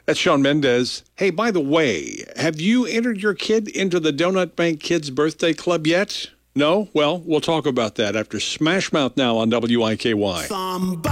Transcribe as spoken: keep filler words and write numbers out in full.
That's Shawn Mendes. Hey, by the way, have you entered your kid into the Donut Bank Kids Birthday Club yet? No? Well, we'll talk about that after Smash Mouth now on W I K Y. Somebody